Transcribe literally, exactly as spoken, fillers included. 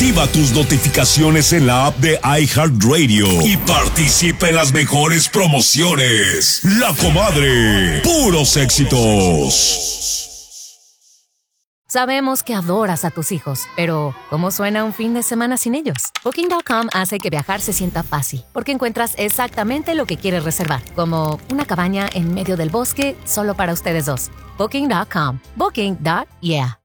Activa tus notificaciones en la app de iHeartRadio y participa en las mejores promociones. La Comadre, puros éxitos. Sabemos que adoras a tus hijos, pero ¿cómo suena un fin de semana sin ellos? Booking punto com hace que viajar se sienta fácil, porque encuentras exactamente lo que quieres reservar, como una cabaña en medio del bosque solo para ustedes dos. Booking punto com. Booking. Yeah.